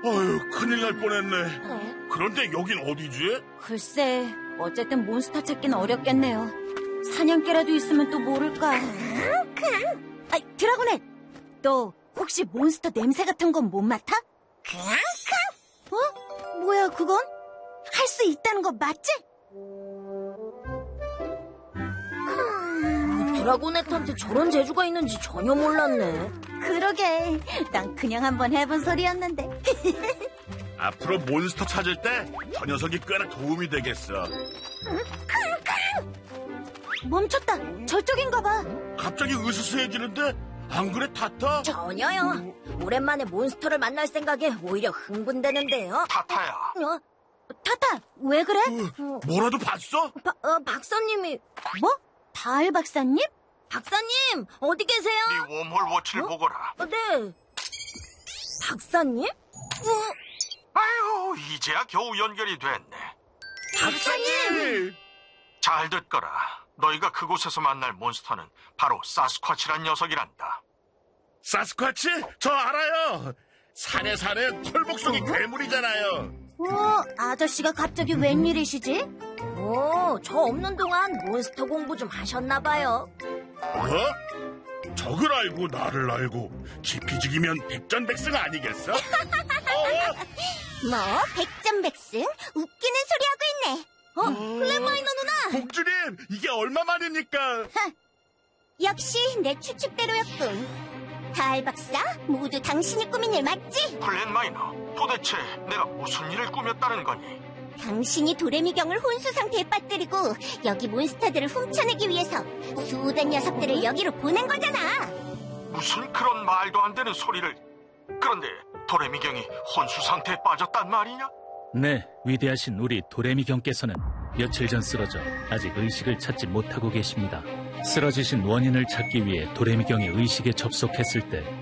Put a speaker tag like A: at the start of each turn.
A: 아유, 큰일 날 뻔했네. 그런데 여긴 어디지?
B: 글쎄, 어쨌든 몬스터 찾긴 어렵겠네요. 사냥개라도 있으면 또 모를까. 드라곤햇! 너 혹시 몬스터 냄새 같은 건 못 맡아? 뭐야 그건? 할 수 있다는 거 맞지?
C: 드라곤햇한테 저런 재주가 있는지 전혀 몰랐네.
B: 그러게, 난 그냥 한번 해본 소리였는데.
A: 앞으로 몬스터 찾을 때 저 녀석이 꽤나 도움이 되겠어.
B: 멈췄다. 저쪽인가 봐.
A: 갑자기 으스스해지는데? 안 그래, 타타?
C: 전혀요. 오랜만에 몬스터를 만날 생각에 오히려 흥분되는데요.
A: 타타야.
B: 타타, 왜 그래?
A: 뭐라도 봤어?
C: 박사님이...
B: 뭐? 다알 박사님?
C: 박사님, 어디 계세요?
A: 네 웜홀 워치를 보거라.
C: 네. 박사님?
A: 아유, 이제야 겨우 연결이 됐네.
C: 박사님!
A: 잘 듣거라. 너희가 그곳에서 만날 몬스터는 바로 사스쿼치란 녀석이란다. 사스쿼치? 저 알아요. 산에 사는 털복숭이 괴물이잖아요.
B: 아저씨가 갑자기 웬일이시지?
C: 저 없는 동안 몬스터 공부 좀 하셨나봐요.
A: 적을 알고 나를 알고 깊이직이면 백전백승 아니겠어?
B: 뭐, 백전백승? 웃기는 소리 하고 있네.
C: 플랫마이너 누나!
A: 공주님, 이게 얼마만입니까?
B: 역시 내 추측대로였군. 다알 박사, 모두 당신이 꾸민 일 맞지?
A: 플랜마이너, 도대체 내가 무슨 일을 꾸몄다는 거니?
B: 당신이 도레미경을 혼수 상태에 빠뜨리고 여기 몬스터들을 훔쳐내기 위해서 수많은 녀석들을 여기로 보낸 거잖아.
A: 무슨 그런 말도 안 되는 소리를. 그런데 도레미경이 혼수 상태에 빠졌단 말이냐?
D: 네, 위대하신 우리 도레미경께서는 며칠 전 쓰러져 아직 의식을 찾지 못하고 계십니다. 쓰러지신 원인을 찾기 위해 도레미경이 의식에 접속했을 때